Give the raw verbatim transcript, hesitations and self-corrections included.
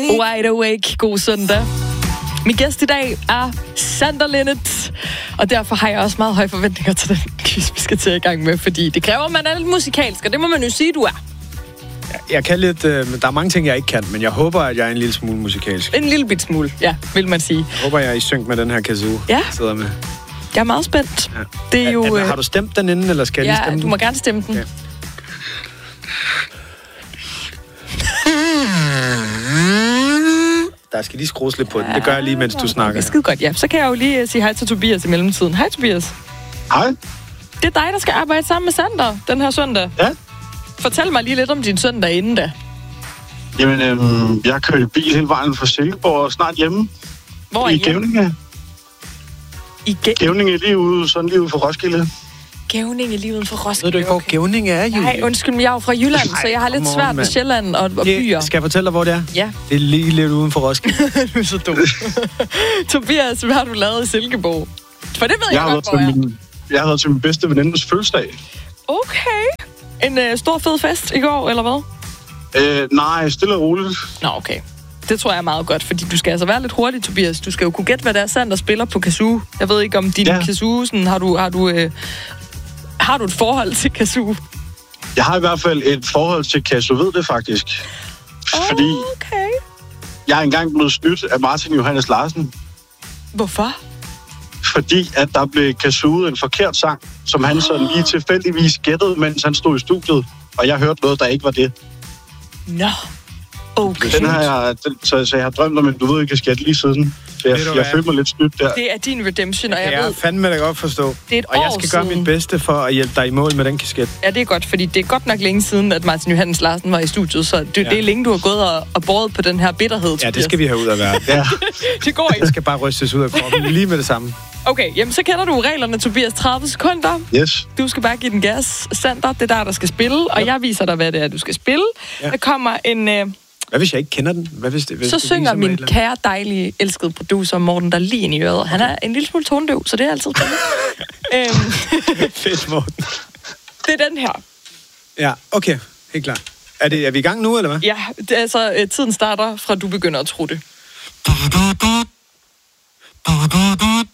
Wide awake. God søndag. Min gæst i dag er Sander Linnet, og derfor har jeg også meget høje forventninger til den quiz, vi skal til i gang med, fordi det kræver, at man er lidt musikalsk, og det må man jo sige, du er. Jeg, jeg kan lidt, øh, der er mange ting, jeg ikke kan, men jeg håber, at jeg er en lille smule musikalsk. En lille bit smule, ja, vil man sige. Jeg håber, jeg er i synk med den her kazoo, ja. jeg sidder med. Jeg er meget spændt. Ja. Det er jo, er, er, har du stemt den inden, eller skal jeg ja, lige stemme den? Ja, du må gerne stemme den. Okay. Der skal lige skrues lidt på den. Det gør jeg lige, mens du snakker. Det er skide godt, ja. Så kan jeg jo lige uh, sige hej til Tobias i mellemtiden. Hej, Tobias. Hej. Det er dig, der skal arbejde sammen med Sander den her søndag. Ja. Fortæl mig lige lidt om din søndag inden da. Jamen, øhm, jeg har kørt i bil hele vejen fra Silkeborg og snart hjemme. Hvor er I hjemme? Gævninge. I Gæ- Gævninge lige ude, sådan lige ude for Roskilde. Gævninge lige uden for Roskilde. Ved du ikke, hvor okay. Gævninge er, Julie? Nej, undskyld, men jeg er jo fra Jylland, Ej, så jeg har lidt svært med Sjælland og, og byer. Skal jeg fortælle dig, hvor det er? Ja. Det er lige lidt uden for Roskilde. Du er så dum. Tobias, hvad har du lavet i Silkeborg? For det ved jeg jeg godt, hvor jeg er. min, Jeg har været til min bedste venindes fødselsdag. Okay. En øh, stor fed fest i går, eller hvad? Øh, nej, stille og roligt. Nå, okay. Det tror jeg er meget godt, fordi du skal altså være lidt hurtig, Tobias. Du skal jo kunne gætte, hvad det er, Sander spiller på kazoo. Jeg ved ikke, om din ja. kazoo, sådan, har du, har du, øh, har du et forhold til kazoo? Jeg har i hvert fald et forhold til kazoo, ved det faktisk. Fordi okay. jeg er engang blevet snydt af Martin Johannes Larsen. Hvorfor? Fordi at der blev kazooet en forkert sang, som han så lige tilfældigvis gættede, mens han stod i studiet. Og jeg hørte noget, der ikke var det. Nå. Okay. Den har jeg, den, så, så jeg har drømt om en du ved ikke kasket lige siden. Så jeg, jeg følte mig lidt snydt der. Det er din redemption, og jeg, jeg ved... Jeg fandme da godt forstå. Det er et og jeg skal gøre siden. mit bedste for at hjælpe dig i mål med den kasket. Ja, det er godt, fordi det er godt nok længe siden, at Martin Johannes Larsen var i studiet, så det, ja. det er længe, du har gået og, og båret på den her bitterhed. Ja, det skal vi have ud af verden. Ja. Det går ikke. Det skal bare rystes ud af kroppen lige med det samme. Okay, jamen så kender du reglerne, Tobias. tredive sekunder. Yes. Du skal bare give den gas. Sander, det er der, der skal spille, og yep. jeg viser dig, hvad det er, du skal spille. Ja. Der kommer en... Øh... Hvad hvis jeg ikke kender den? Hvad hvis det, hvis så det synger min kære, dejlige, elskede producer Morten der lige ind i øret. Han er en lille smule tondøv, så det er altid øhm. Fedt, Morten. Det er den her. Ja, okay. Helt klart. Er, det, er vi i gang nu, eller hvad? Ja, det er så, øh, tiden starter fra du begynder at tro det.